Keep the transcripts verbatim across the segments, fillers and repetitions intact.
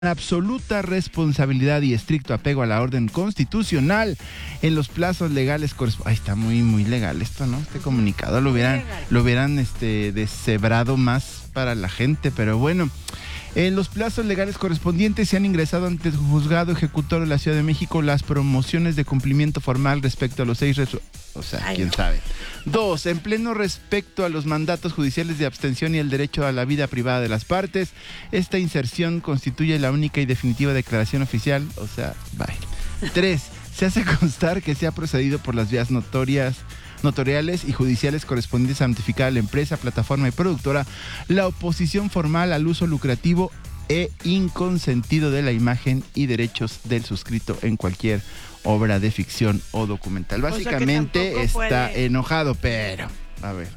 absoluta responsabilidad y estricto apego a la orden constitucional en los plazos legales correspondientes. Ay, está muy, muy legal esto, ¿no? Este comunicado lo hubieran, lo hubieran este, deshebrado más para la gente, pero bueno. En los plazos legales correspondientes se han ingresado ante el juzgado ejecutor de la Ciudad de México las promociones de cumplimiento formal respecto a los seis... Resu- o sea, Ay, quién no. sabe. Dos, en pleno respecto a los mandatos judiciales de abstención y el derecho a la vida privada de las partes, esta inserción constituye la única y definitiva declaración oficial, o sea, bye. Tres, se hace constar que se ha procedido por las vías notorias notoriales y judiciales correspondientes a notificar a la empresa, plataforma y productora la oposición formal al uso lucrativo e inconsentido de la imagen y derechos del suscrito en cualquier obra de ficción o documental. Básicamente O sea, está puede... enojado, pero a ver.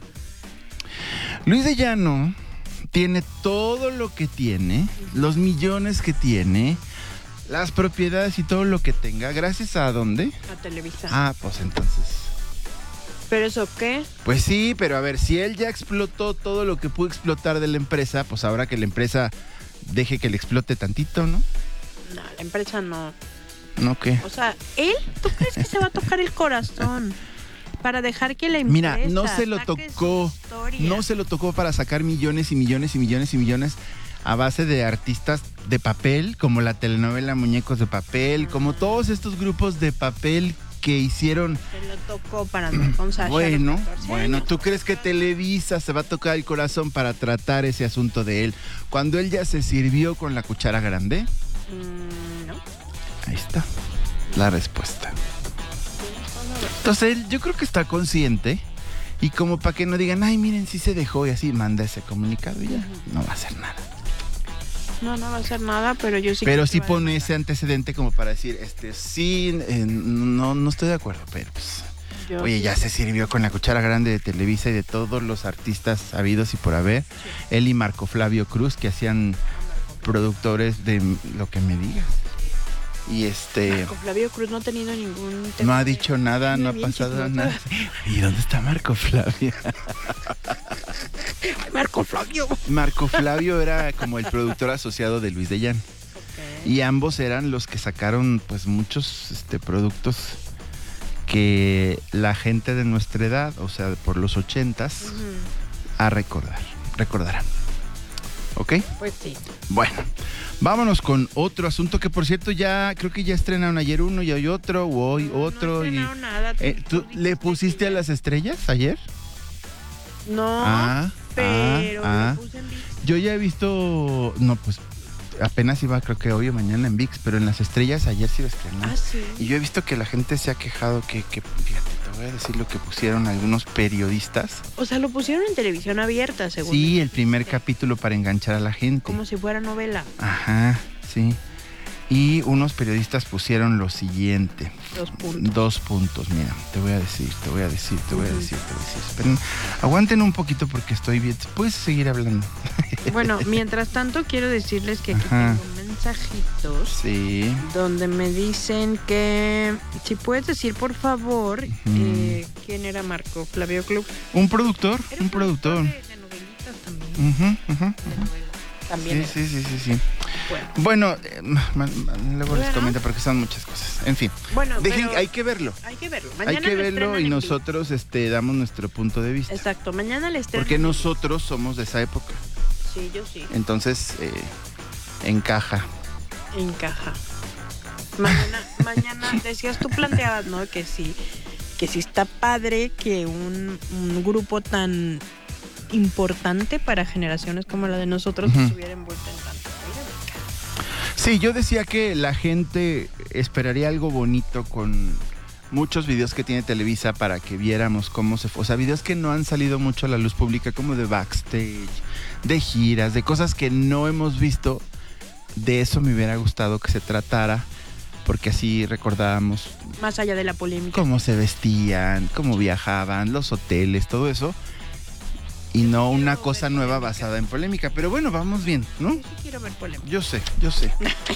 Luis de Llano tiene todo lo que tiene, los millones que tiene, las propiedades y todo lo que tenga, gracias a ¿dónde? A Televisa. Ah, pues entonces... ¿Pero eso qué? Pues sí, pero a ver, si él ya explotó todo lo que pudo explotar de la empresa, pues ahora que la empresa deje que le explote tantito, ¿no? No, la empresa no. ¿No qué? O sea, ¿él? ¿Tú crees que se va a tocar el corazón para dejar que la empresa Mira, no se lo saque tocó, su historia? no se lo tocó para sacar millones y millones y millones y millones a base de artistas de papel, como la telenovela Muñecos de Papel, como todos estos grupos de papel que hicieron. Se lo tocó para andar con Sasha. Bueno, catorce bueno, años. ¿tú crees que Televisa se va a tocar el corazón para tratar ese asunto de él cuando él ya se sirvió con la cuchara grande? Mm, no. Ahí está la respuesta. Entonces él, yo creo que está consciente y como para que no digan, ay, miren, sí se dejó y así manda ese comunicado y ya no va a hacer nada. No, no va a hacer nada, pero yo sí. Pero creo sí que va a pone demandar. ese antecedente como para decir, este, sí, eh, no, no estoy de acuerdo, pero pues, Yo oye, sí. ya se sirvió con la cuchara grande de Televisa y de todos los artistas habidos y por haber. Sí. Él y Marco Flavio Cruz, que hacían productores de lo que me digas. Y este, Marco Flavio Cruz no ha tenido ningún no tema ha de- dicho nada, no ha Bien pasado chismoso. nada. ¿Y dónde está Marco Flavio? Marco Flavio. Marco Flavio era como el productor asociado de Luis de Llano. Ok. Y ambos eran los que sacaron pues muchos este, productos que la gente de nuestra edad, o sea, por los ochentas, Ujú. a recordar, recordarán. ¿Ok? Pues sí. Bueno, vámonos con otro asunto que por cierto ya, creo que ya estrenaron ayer uno y hoy otro, o hoy No, otro. no he y estrenado nada. eh, ¿Tú dijiste le pusiste que a ya- las estrellas ayer? No, Ah, pero ah, ah. le puse en VIX. Yo ya he visto, no, pues apenas iba creo que hoy o mañana en VIX, pero en las estrellas ayer sí lo estrenaron. Ah, sí. Y yo he visto que la gente se ha quejado que, que, fíjate, te voy a decir lo que pusieron algunos periodistas. O sea, lo pusieron en televisión abierta, según. Sí, el primer Sí. capítulo para enganchar a la gente. Como si fuera novela. Ajá, sí. Y unos periodistas pusieron lo siguiente. Dos puntos. Dos puntos, mira, te voy a decir, te voy a decir, te voy a Ujú. decir, te voy a decir. Esperen, aguanten un poquito porque estoy bien. Puedes seguir hablando. Bueno, mientras tanto, quiero decirles que aquí Ajá. tengo mensajitos Sí. donde me dicen que si puedes decir, por favor, eh, quién era Marco Flavio Club. Un productor, Era un productor. de, de novelitas también. Ujú, ujú, De ujú. novelas. También. Sí, era. sí, sí, sí, sí. Bueno, Bueno, eh, ma- ma- luego les Bueno. comento porque son muchas cosas. En fin, bueno dejen, pero hay que verlo. hay que verlo. Hay Mañana que lo verlo estrenan y en nosotros este, damos nuestro punto de VIX. vista. Exacto, mañana le estrenan. Porque en nosotros somos de esa época. VIX. Sí, yo sí. Entonces, eh, encaja. Encaja. Mañana, mañana decías, tú planteabas, ¿no? Que sí, que sí está padre que un, un grupo tan importante para generaciones como la de nosotros Ujú. estuviera envuelta en tanta polémica. Sí, yo decía que la gente esperaría algo bonito con muchos videos que tiene Televisa para que viéramos cómo se fue. O sea, videos que no han salido mucho a la luz pública, como de backstage, de giras, de cosas que no hemos visto. De eso me hubiera gustado que se tratara, porque así recordábamos Más allá de la polémica. cómo se vestían, cómo viajaban, los hoteles, todo eso. Y no quiero una ver cosa nueva polémica. basada en polémica. Pero bueno, vamos bien, ¿no? Yo sí quiero ver polémica. Yo sé, yo sé.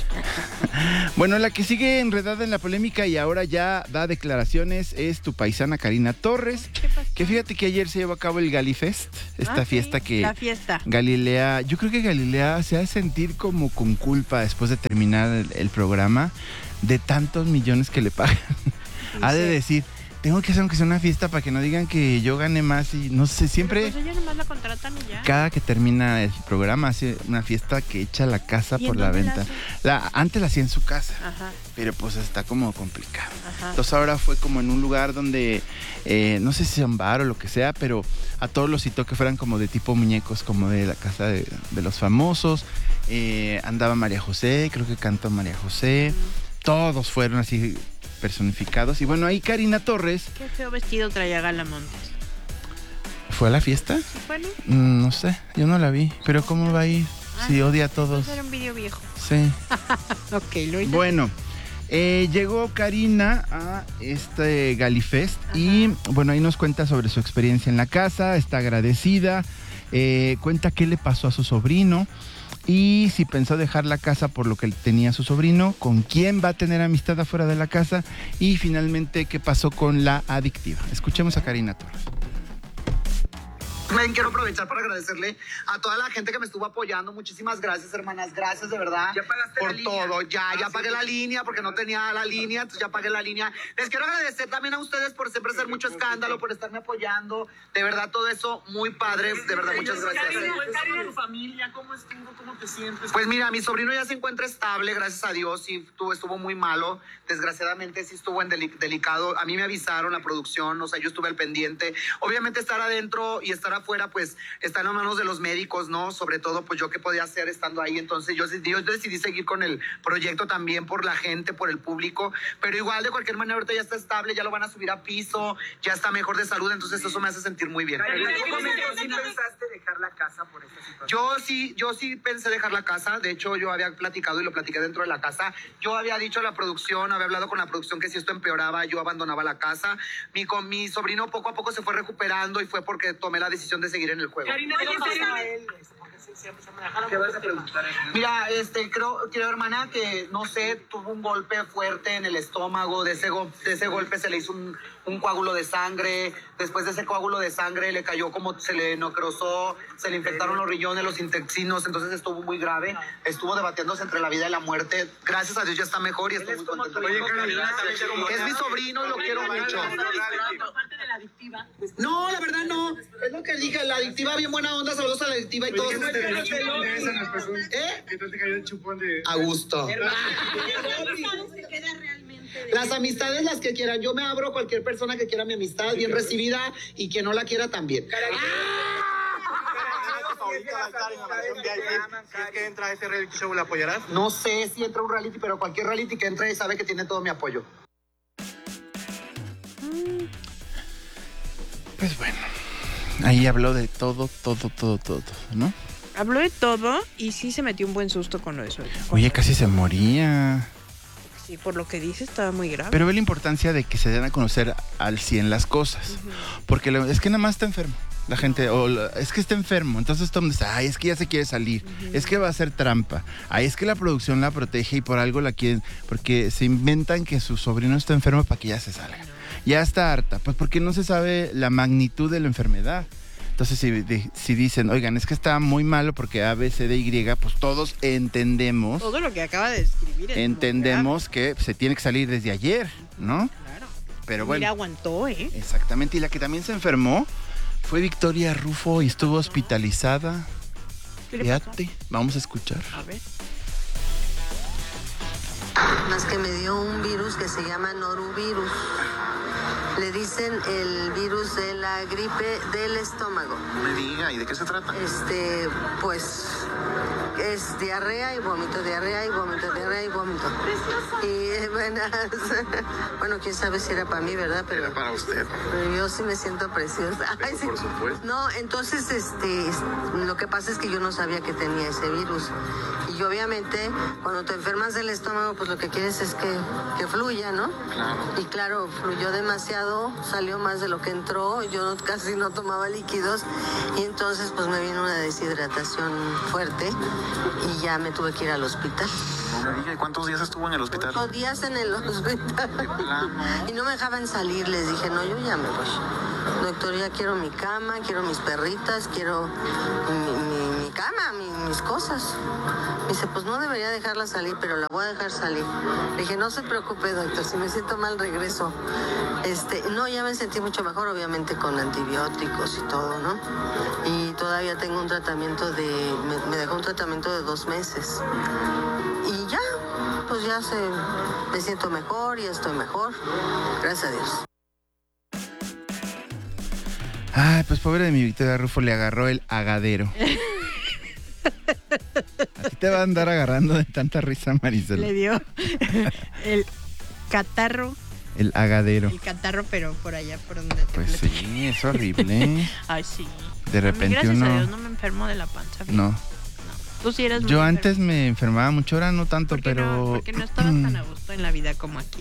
Bueno, la que sigue enredada en la polémica y ahora ya da declaraciones es tu paisana Karina Torres, ¿Qué pasó? Que fíjate que ayer se llevó a cabo el Galifest, esta Ah, sí, fiesta que la fiesta. Galilea, yo creo que Galilea se ha de sentir como con culpa después de terminar el, el programa de tantos millones que le pagan. Ha de Sí. decir, tengo que hacer aunque sea una fiesta para que no digan que yo gane más y no sé, siempre... Pero pues ellos nomás la contratan y ya. Cada que termina el programa hace una fiesta que echa la casa ¿Y en por la dónde la ventana. hacen? La, antes la hacía en su casa, Ajá, pero pues está como complicado. ajá. Entonces ahora fue como en un lugar donde, eh, no sé si son bar o lo que sea, pero a todos los citó que fueran como de tipo muñecos, como de la casa de, de los famosos. Eh, andaba María José, creo que cantó María José. Mm. Todos fueron así personificados. Y bueno, ahí Karina Torres Qué feo vestido traía Gala Montes. fue a la fiesta. ¿Sí fue, no? Mm, no sé, yo no la vi. Pero ¿cómo va a ir? Si odia a todos. Entonces era un video viejo. Sí. Ok, lo hice. Bueno, eh, llegó Karina a este Galifest y bueno, ahí nos cuenta sobre su experiencia en la casa, está agradecida, eh, cuenta qué le pasó a su sobrino y si pensó dejar la casa por lo que tenía su sobrino, con quién va a tener amistad afuera de la casa y finalmente qué pasó con la adictiva. Escuchemos a Karina Torres. También quiero aprovechar para agradecerle a toda la gente que me estuvo apoyando. Muchísimas gracias, hermanas. Gracias de verdad. ¿Ya pagaste por la línea? todo. Ya, Ah, ya sí, pagué sí. la línea porque no tenía la línea, entonces ya pagué la línea. Les quiero agradecer también a ustedes por siempre hacer mucho escándalo, por estarme apoyando. De verdad, todo eso muy padre. De verdad, muchas gracias. Karina, tu familia, ¿cómo estuvo? ¿Cómo te sientes? Pues mira, mi sobrino ya se encuentra estable, gracias a Dios. Sí, estuvo, estuvo muy malo. Desgraciadamente sí estuvo en deli- delicado. A mí me avisaron la producción, o sea, yo estuve al pendiente. Obviamente estar adentro y estar afuera, pues está en manos de los médicos, ¿no? Sobre todo, pues yo qué podía hacer estando ahí. Entonces yo, yo decidí seguir con el proyecto también por la gente, por el público. Pero igual, de cualquier manera, ahorita ya está estable, ya lo van a subir a piso, ya está mejor de salud. Entonces eso me hace sentir muy bien. Karina, ¿en qué momento sí pensaste dejar la casa por esta situación? Yo sí, yo sí pensé dejar la casa. De hecho, yo había platicado y lo platiqué dentro de la casa. Yo había dicho a la producción, había hablado con la producción que si esto empeoraba, yo abandonaba la casa. Mi, con mi sobrino poco a poco se fue recuperando y fue porque tomé la decisión de seguir en el juego. Karina, ¿qué le pasó a él? Porque sí, siempre se me dejaron. ¿Qué vas a preguntar? Mira, este, creo, creo, hermana, que, no sé, tuvo un golpe fuerte en el estómago. De ese, go- de ese golpe se le hizo un, un coágulo de sangre. Después de ese coágulo de sangre le cayó como se le necrosó, se le infectaron los riñones, los intestinos, entonces estuvo muy grave. Estuvo debatiéndose entre la vida y la muerte. Gracias a Dios ya está mejor y estoy muy contento. Oye, Karina, Es mi sobrino y lo quiero mucho. Aparte de la adictiva. No, la verdad no. Es lo que dije, la adictiva bien buena onda, saludos a la adictiva y todo. ¿Eh? ¿Qué tal te cayó el chupón de...? A gusto. Las amistades las que quieran. Yo me abro a cualquier persona que quiera mi amistad, bien recibida, y que no la quiera también. ¿Crees que entra a ese reality show la apoyarás? No sé si entra un reality, pero cualquier reality que entre sabe que tiene todo mi apoyo. Pues bueno, ahí habló de todo, todo, todo, todo, ¿no? Habló de todo y sí se metió un buen susto con lo de su Oye, casi se moría. Sí, por lo que dice estaba muy grave. Pero ve la importancia de que se den a conocer al cien las cosas. Porque lo- es que nada más está enfermo. La gente, o la- es que está enfermo. Entonces todo el mundo dice, ay, es que ya se quiere salir. Es que va a hacer trampa. Ay, es que la producción la protege y por algo la quieren. Porque se inventan que su sobrino está enfermo para que ya se salga. Ya está harta. Pues porque no se sabe la magnitud de la enfermedad. Entonces, si, de- si dicen, oigan, es que está muy malo porque A, B, C, D, Y, pues todos entendemos, Todo lo que acaba de describir es muy entendemos que se tiene que salir desde ayer, ¿no? grave. Claro. Pero Mira, bueno, aguantó, ¿eh? exactamente. Y la que también se enfermó fue Victoria Rufo y estuvo hospitalizada. ¿Qué le pasó? Fíjate, vamos a escuchar. A ver. Más que me dio un virus que se llama norovirus. Le dicen el virus de la gripe del estómago. No me diga, ¿y de qué se trata? Este, pues, es diarrea y vómito, diarrea y vómito, diarrea y vómito. Y eh, buenas. Bueno, quién sabe si era para mí, ¿verdad? Pero, Era para usted. pero yo sí me siento preciosa. Ay, sí. Por supuesto. No, entonces, este, es- lo que pasa es que yo no sabía que tenía ese virus. Y obviamente, cuando te enfermas del estómago, pues lo que quieres es que, que fluya, ¿no? Claro. Y claro, fluyó demasiado, salió más de lo que entró, yo no- casi no tomaba líquidos y entonces pues me vino una deshidratación fuerte y ya me tuve que ir al hospital. No me diga, ¿y cuántos días estuvo en el hospital? Ocho días en el hospital plano. y no me dejaban salir, les dije, no, yo ya me voy. doctor, ya quiero mi cama, quiero mis perritas, quiero mi, mi, mi cama, mi, mis cosas. Me dice, pues no debería dejarla salir, pero la voy a dejar salir. Le dije, no se preocupe, doctor, si me siento mal regreso. Este, no, ya me sentí mucho mejor, obviamente con antibióticos y todo, ¿no? Y todavía tengo un tratamiento de, me, me dejó un tratamiento de dos meses. Y ya, pues ya se, me siento mejor, ya estoy mejor. Gracias a Dios. Ay, pues pobre de mi Victoria Rufo, le agarró el agadero. Así te va a andar agarrando de tanta risa, Marisela. Le dio el catarro. El agadero. El catarro, pero por allá, por donde te Pues platico. sí, es horrible. Ay, sí. De repente a mí, gracias uno... a Dios, no me enfermo de la panza. fíjate. No. Tú sí eres muy Yo enfermo. antes me enfermaba mucho, ahora no tanto, ¿Por qué pero... no? Porque no estabas tan a gusto en la vida como aquí.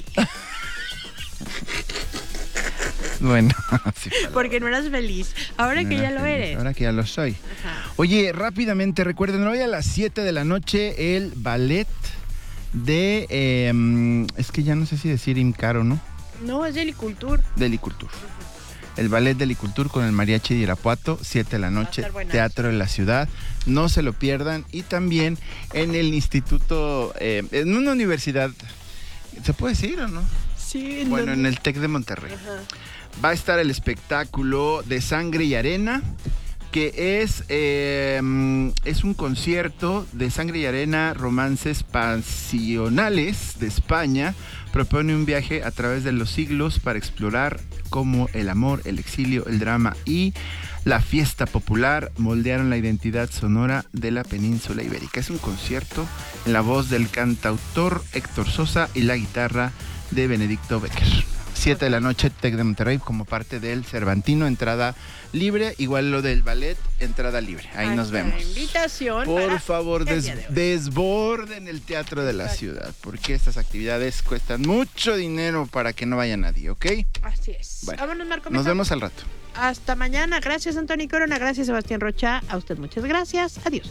Bueno, sí. Porque no eras feliz. Ahora No que era ya lo feliz, eres. Ahora que ya lo soy. Ajá. Oye, rápidamente, recuerden, hoy a las siete de la noche el ballet de... eh, es que ya no sé si decir Imcaro, ¿no? No, es Delicultur. De Licultur. El ballet de Licultur con el Mariachi de Irapuato, siete de la noche, estar buenazo. Teatro de la Ciudad. No se lo pierdan. Y también en el instituto, eh, en una universidad, ¿se puede decir o no? Sí, Bueno, en el TEC de Monterrey. Ajá. Va a estar el espectáculo de Sangre y Arena, que es, eh, es un concierto de Sangre y Arena, romances pasionales de España. Propone un viaje a través de los siglos para explorar cómo el amor, el exilio, el drama y la fiesta popular moldearon la identidad sonora de la península ibérica. Es un concierto en la voz del cantautor Héctor Sosa y la guitarra de Benedicto Becker. siete de la noche, TEC de Monterrey, como parte del Cervantino, entrada libre. Igual lo del ballet, entrada libre. Ahí nos Hasta la vemos. invitación. Por para favor, el des- día de hoy. desborden el teatro de la ciudad, porque estas actividades cuestan mucho dinero para que no vaya nadie, ¿ok? Así es. Bueno, Vámonos, Marco. Nos Mesa. vemos al rato. Hasta mañana. Gracias, Antonio Corona. Gracias, Sebastián Rocha. A usted muchas gracias. Adiós.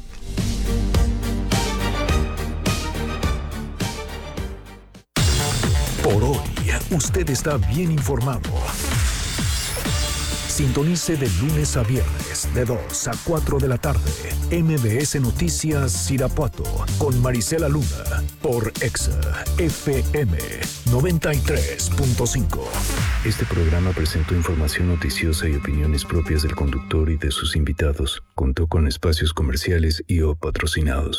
Por hoy, usted está bien informado. Sintonice de lunes a viernes, de dos a cuatro de la tarde, M B S Noticias Irapuato, con Marisela Luna, por Exa F M noventa y tres punto cinco. Este programa presentó información noticiosa y opiniones propias del conductor y de sus invitados. Contó con espacios comerciales y o patrocinados.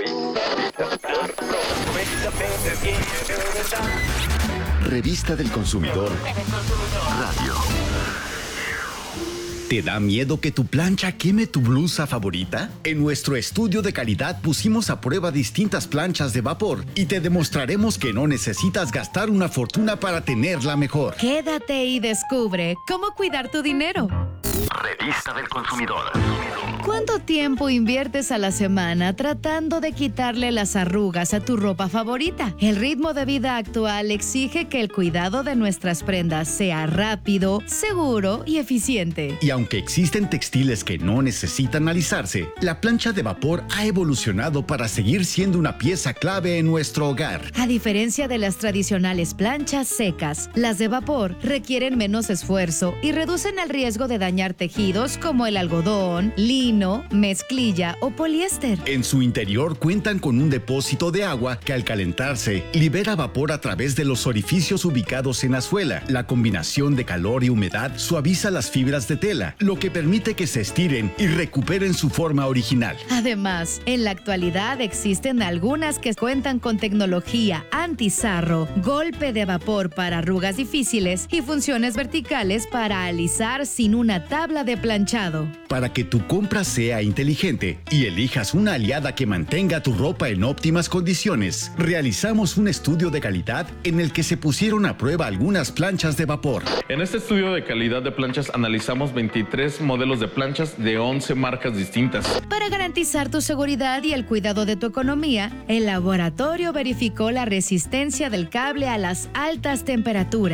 Revista del Consumidor Radio. ¿Te da miedo que tu plancha queme tu blusa favorita? En nuestro estudio de calidad pusimos a prueba distintas planchas de vapor y te demostraremos que no necesitas gastar una fortuna para tenerla mejor. Quédate y descubre cómo cuidar tu dinero. Revista del Consumidor. ¿Cuánto tiempo inviertes a la semana tratando de quitarle las arrugas a tu ropa favorita? El ritmo de vida actual exige que el cuidado de nuestras prendas sea rápido, seguro y eficiente. Y aunque existen textiles que no necesitan alisarse, la plancha de vapor ha evolucionado para seguir siendo una pieza clave en nuestro hogar. A diferencia de las tradicionales planchas secas, las de vapor requieren menos esfuerzo y reducen el riesgo de dañar tejidos como el algodón, lino, mezclilla o poliéster. En su interior cuentan con un depósito de agua que al calentarse libera vapor a través de los orificios ubicados en la suela. La combinación de calor y humedad suaviza las fibras de tela, lo que permite que se estiren y recuperen su forma original. Además, en la actualidad existen algunas que cuentan con tecnología anti-sarro, golpe de vapor para arrugas difíciles y funciones verticales para alisar sin una tabla de planchado. Para que tu compra sea inteligente y elijas una aliada que mantenga tu ropa en óptimas condiciones, realizamos un estudio de calidad en el que se pusieron a prueba algunas planchas de vapor. En este estudio de calidad de planchas analizamos veintitrés modelos de planchas de once marcas distintas. Para garantizar tu seguridad y el cuidado de tu economía, el laboratorio verificó la resistencia del cable a las altas temperaturas,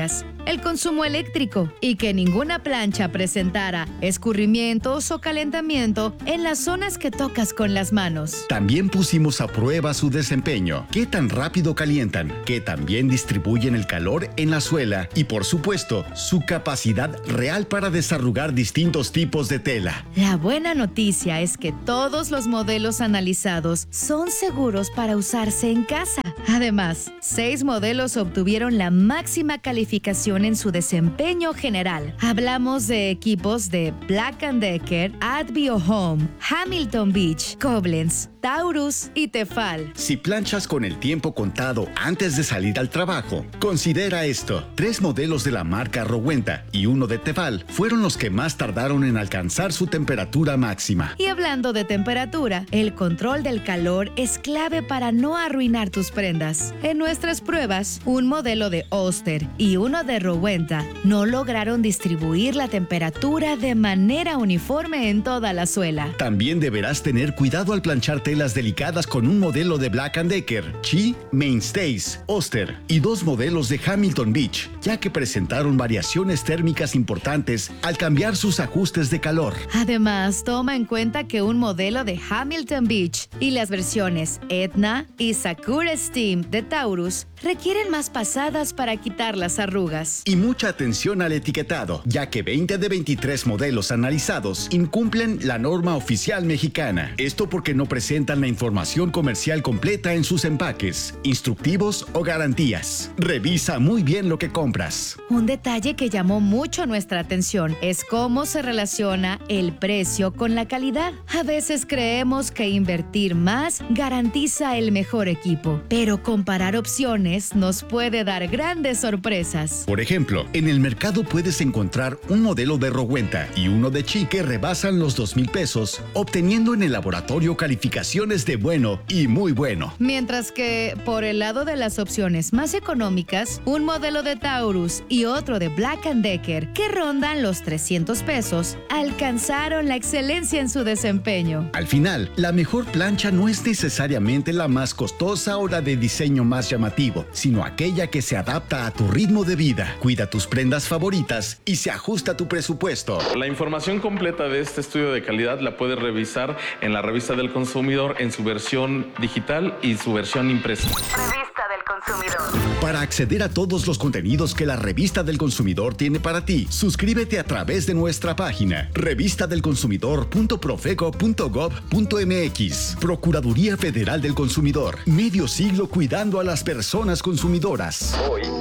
el consumo eléctrico y que ninguna plancha presentara escurrimientos o calentamiento en las zonas que tocas con las manos. También pusimos a prueba su desempeño, qué tan rápido calientan, qué tan bien distribuyen el calor en la suela y, por supuesto, su capacidad real para desarrugar distintos tipos de tela. La buena noticia es que todos los modelos analizados son seguros para usarse en casa. Además, seis modelos obtuvieron la máxima calificación en su desempeño general. Hablamos de equipos de Black and Decker, Advio Home, Hamilton Beach, Koblenz, Taurus y Tefal. Si planchas con el tiempo contado antes de salir al trabajo, considera esto. Tres modelos de la marca Rowenta y uno de Tefal fueron los que más tardaron en alcanzar su temperatura máxima. Y hablando de temperatura, el control del calor es clave para no arruinar tus prendas. En nuestras pruebas, un modelo de Oster y uno de Rowenta no lograron distribuir la temperatura de manera uniforme en toda la suela. También deberás tener cuidado al planchar telas delicadas con un modelo de Black and Decker, Chi, Mainstays, Oster y dos modelos de Hamilton Beach, ya que presentaron variaciones térmicas importantes al cambiar sus ajustes de calor. Además, toma en cuenta que un modelo de Hamilton Beach y las versiones Etna y Sakura Steam de Taurus requieren más pasadas para quitar las arrugas. Y mucha atención al etiquetado, ya que veinte de veintitrés modelos analizados incumplen la norma oficial mexicana. Esto porque no presentan la información comercial completa en sus empaques, instructivos o garantías. Revisa muy bien lo que compras. Un detalle que llamó mucho nuestra atención es cómo se relaciona el precio con la calidad. A veces creemos que invertir más garantiza el mejor equipo, pero comparar opciones nos puede dar grandes sorpresas. Por ejemplo, en el mercado puedes encontrar un modelo de Rowenta y uno de Chi que rebasan los dos mil pesos, obteniendo en el laboratorio calificaciones de bueno y muy bueno. Mientras que, por el lado de las opciones más económicas, un modelo de Taurus y otro de Black and Decker, que rondan los trescientos pesos, alcanzaron la excelencia en su desempeño. Al final, la mejor plancha no es necesariamente la más costosa o la de diseño más llamativo, sino aquella que se adapta a tu ritmo de vida, cuida tus prendas favoritas y se ajusta a tu presupuesto. La información completa de este estudio de calidad la puedes revisar en la Revista del Consumidor en su versión digital y su versión impresa. Revista del Consumidor. Para acceder a todos los contenidos que la Revista del Consumidor tiene para ti, suscríbete a través de nuestra página revista del consumidor punto profeco punto gob punto mx. Procuraduría Federal del Consumidor. Medio siglo cuidando a las personas consumidoras.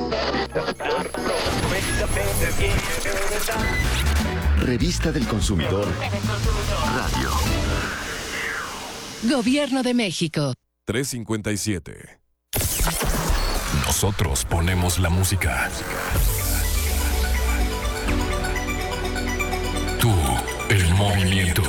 Revista del Consumidor Radio. Gobierno de México. tres cincuenta y siete. Nosotros ponemos la música. Tú, el movimiento.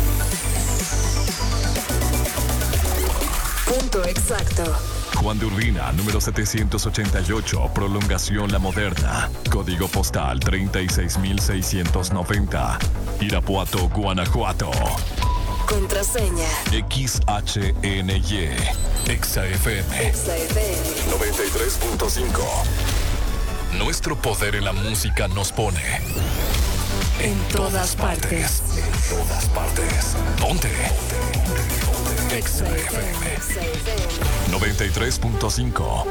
Punto exacto. Juan de Urbina, número setecientos ochenta y ocho, Prolongación La Moderna. Código postal treinta y seis mil seiscientos noventa. Irapuato, Guanajuato. Contraseña X H N Y. Exa F M. Exa F M noventa y tres punto cinco. Nuestro poder en la música nos pone en todas partes. En todas partes. Ponte. Exa F M noventa y tres punto cinco.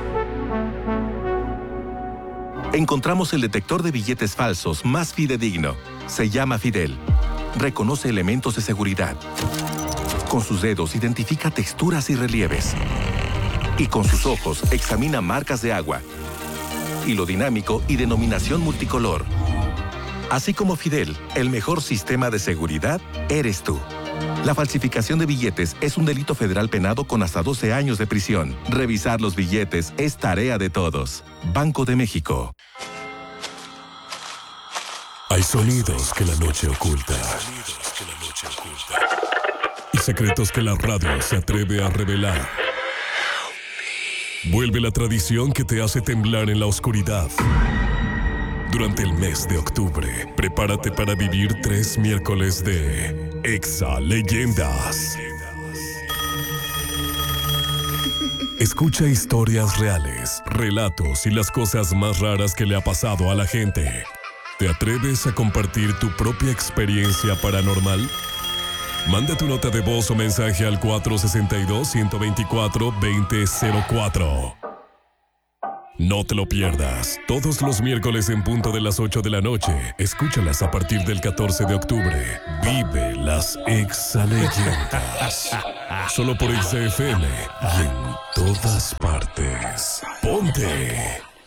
Encontramos el detector de billetes falsos más fidedigno. Se llama Fidel. Reconoce elementos de seguridad. Con sus dedos identifica texturas y relieves. Y con sus ojos examina marcas de agua, hilo dinámico y denominación multicolor. Así como Fidel, el mejor sistema de seguridad eres tú. La falsificación de billetes es un delito federal penado con hasta doce años de prisión. Revisar los billetes es tarea de todos. Banco de México. Hay sonidos que la noche oculta. Y secretos que la radio se atreve a revelar. Vuelve la tradición que te hace temblar en la oscuridad. Durante el mes de octubre, prepárate para vivir tres miércoles de Exa Leyendas. Escucha historias reales, relatos y las cosas más raras que le ha pasado a la gente. ¿Te atreves a compartir tu propia experiencia paranormal? Manda tu nota de voz o mensaje al cuatro seis dos, uno dos cuatro, dos cero cero cuatro. No te lo pierdas. Todos los miércoles en punto de las ocho de la noche. Escúchalas a partir del catorce de octubre. Vive las exaleyendas. Solo por Exa F M y en todas partes. ¡Ponte!